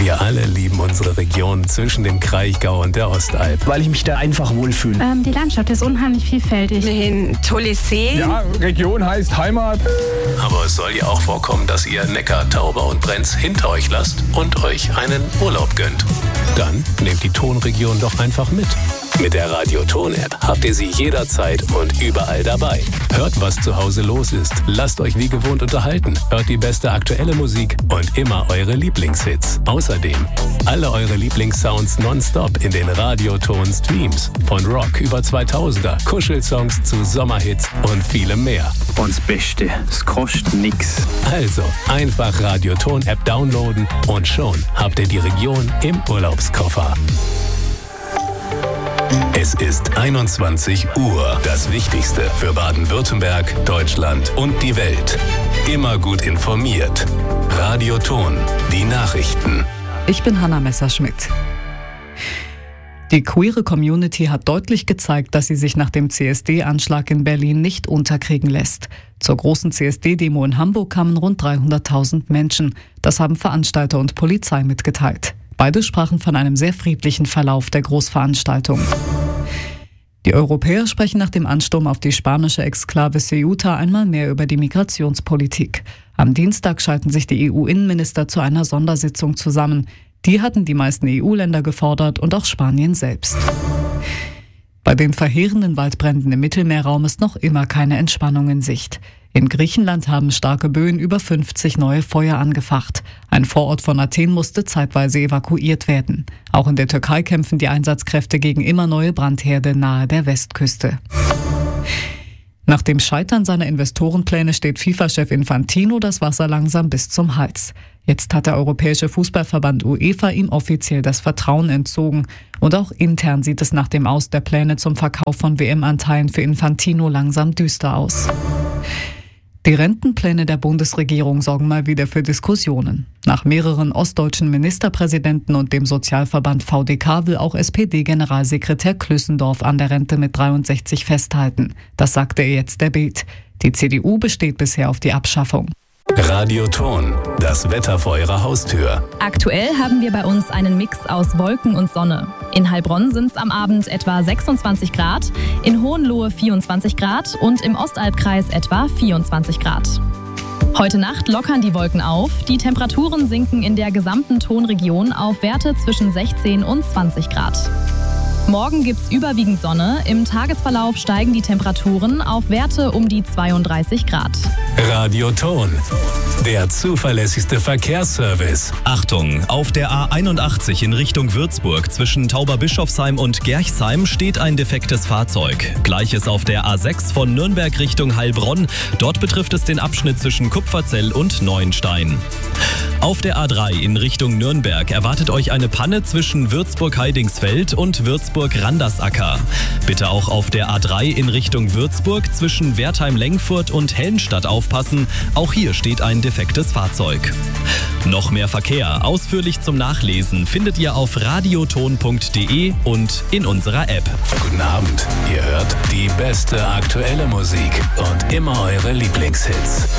Wir alle lieben unsere Region zwischen dem Kraichgau und der Ostalb. Weil ich mich da einfach wohlfühle. Die Landschaft ist unheimlich vielfältig. Ein tolles See. Ja, Region heißt Heimat. Aber es soll ja auch vorkommen, dass ihr Neckar, Tauber und Brenz hinter euch lasst und euch einen Urlaub gönnt. Dann nehmt die Tonregion doch einfach mit. Mit der Radio-Ton-App habt ihr sie jederzeit und überall dabei. Hört, was zu Hause los ist. Lasst euch wie gewohnt unterhalten. Hört die beste aktuelle Musik und immer eure Lieblingshits. Außerdem alle eure Lieblingssounds nonstop in den Radio-Ton-Streams. Von Rock über 2000er, Kuschelsongs zu Sommerhits und vielem mehr. Und das Beste, es kostet nix. Also einfach Radio-Ton-App downloaden und schon habt ihr die Region im Urlaubskoffer. Es ist 21 Uhr. Das Wichtigste für Baden-Württemberg, Deutschland und die Welt. Immer gut informiert. Radio Ton, die Nachrichten. Ich bin Hanna Messerschmidt. Die queere Community hat deutlich gezeigt, dass sie sich nach dem CSD-Anschlag in Berlin nicht unterkriegen lässt. Zur großen CSD-Demo in Hamburg kamen rund 300.000 Menschen. Das haben Veranstalter und Polizei mitgeteilt. Beide sprachen von einem sehr friedlichen Verlauf der Großveranstaltung. Die Europäer sprechen nach dem Ansturm auf die spanische Exklave Ceuta einmal mehr über die Migrationspolitik. Am Dienstag schalten sich die EU-Innenminister zu einer Sondersitzung zusammen. Die hatten die meisten EU-Länder gefordert und auch Spanien selbst. Bei den verheerenden Waldbränden im Mittelmeerraum ist noch immer keine Entspannung in Sicht. In Griechenland haben starke Böen über 50 neue Feuer angefacht. Ein Vorort von Athen musste zeitweise evakuiert werden. Auch in der Türkei kämpfen die Einsatzkräfte gegen immer neue Brandherde nahe der Westküste. Nach dem Scheitern seiner Investorenpläne steht FIFA-Chef Infantino das Wasser langsam bis zum Hals. Jetzt hat der Europäische Fußballverband UEFA ihm offiziell das Vertrauen entzogen. Und auch intern sieht es nach dem Aus der Pläne zum Verkauf von WM-Anteilen für Infantino langsam düster aus. Die Rentenpläne der Bundesregierung sorgen mal wieder für Diskussionen. Nach mehreren ostdeutschen Ministerpräsidenten und dem Sozialverband VDK will auch SPD-Generalsekretär Klüssendorf an der Rente mit 63 festhalten. Das sagte er jetzt der Bild. Die CDU besteht bisher auf die Abschaffung. Radio Ton, das Wetter vor eurer Haustür. Aktuell haben wir bei uns einen Mix aus Wolken und Sonne. In Heilbronn sind es am Abend etwa 26 Grad, in Hohenlohe 24 Grad und im Ostalbkreis etwa 24 Grad. Heute Nacht lockern die Wolken auf, die Temperaturen sinken in der gesamten Tonregion auf Werte zwischen 16 und 20 Grad. Morgen gibt's überwiegend Sonne, im Tagesverlauf steigen die Temperaturen auf Werte um die 32 Grad. Radio Ton, der zuverlässigste Verkehrsservice. Achtung, auf der A81 in Richtung Würzburg zwischen Tauberbischofsheim und Gerchsheim steht ein defektes Fahrzeug. Gleiches auf der A6 von Nürnberg Richtung Heilbronn. Dort betrifft es den Abschnitt zwischen Kupferzell und Neuenstein. Auf der A3 in Richtung Nürnberg erwartet euch eine Panne zwischen Würzburg-Heidingsfeld und Würzburg-Randersacker. Bitte auch auf der A3 in Richtung Würzburg zwischen Wertheim-Lengfurt und Hellenstadt aufpassen. Auch hier steht ein defektes Fahrzeug. Noch mehr Verkehr, ausführlich zum Nachlesen, findet ihr auf radioton.de und in unserer App. Guten Abend, ihr hört die beste aktuelle Musik und immer eure Lieblingshits.